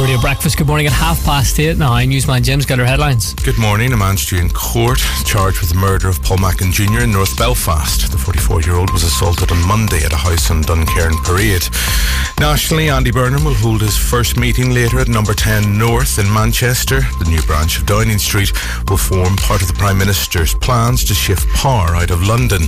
Radio Breakfast. Good morning at 8:30 now. Newsman Jim's got our headlines. Good morning. A man's due in court charged with the murder of Paul Mackin Jr. in North Belfast. The 44-year-old was assaulted on Monday at a house on Duncairn Parade. Nationally, Andy Burnham will hold his first meeting later at number 10 North in Manchester. The new branch of Downing Street will form part of the Prime Minister's plans to shift power out of London.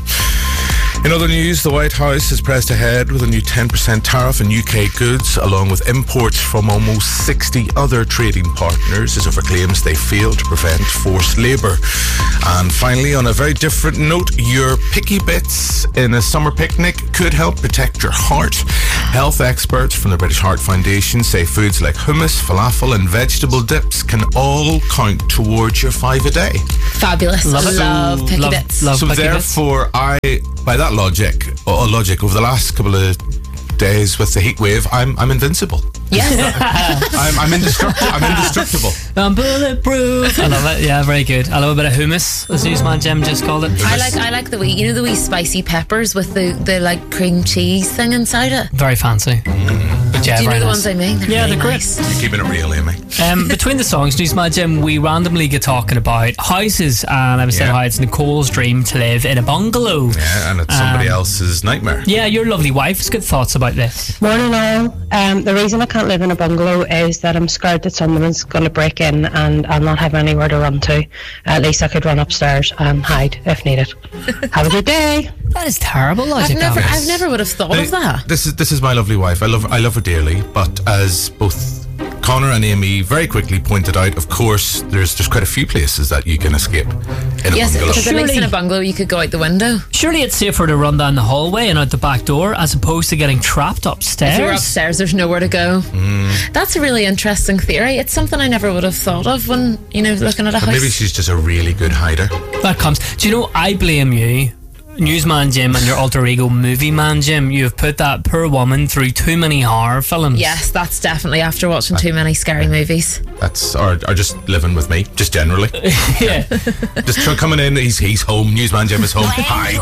In other news, the White House has pressed ahead with a new 10% tariff on UK goods, along with imports from almost 60 other trading partners, as over claims they fail to prevent forced labour. And finally, on a very different note, your picky bits in a summer picnic could help protect your heart. Health experts from the British Heart Foundation say foods like hummus, falafel and vegetable dips can all count towards your 5 a day. Fabulous. Love picky bits. Love picky Therefore, by that logic, over the last couple of days with the heat wave, I'm invincible. Yes. I'm indestructible. I'm bulletproof. I love it. Yeah, very good. I love a bit of hummus, as Newsman Jim just called it. I like the wee spicy peppers with the like cream cheese thing inside it. Very fancy. But yeah, Do you know very the nice. ones I mean? Yeah, they're great. Nice. You're keeping it real, Amy. Between the songs, Newsman Jim, we randomly get talking about houses, and I was saying how it's Nicole's dream to live in a bungalow. Yeah, and it's somebody else's nightmare. Yeah, your lovely wife has got thoughts about this. Morning all. The reason I can't live in a bungalow is that I'm scared that someone's going to break in and I'll not have anywhere to run to. At least I could run upstairs and hide if needed. Have a good day. That is terrible logic. I've never would have thought of that. This is my lovely wife. I love her dearly, but as both Connor and Amy very quickly pointed out, of course, there's quite a few places that you can escape in a Yes, bungalow. because at least in a bungalow you could go out the window. Surely it's safer to run down the hallway and out the back door as opposed to getting trapped upstairs. If you're upstairs, there's nowhere to go. That's a really interesting theory. It's something I never would have thought of when, looking at a house. Maybe she's just a really good hider. That comes. Do you know, I blame you, Newsman Jim, and your alter ego Movie Man Jim. You have put that poor woman through too many horror films. Yes, that's definitely after watching too many scary movies. That's or just living with me, just generally. Yeah. Just coming in, he's home. Newsman Jim is home. Hide.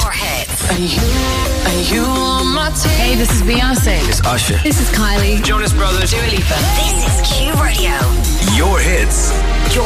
Are you on my team? Hey, this is Beyonce. It's Usher. This is Kylie. Jonas Brothers. Dua Lipa. This is Q Radio. Your hits.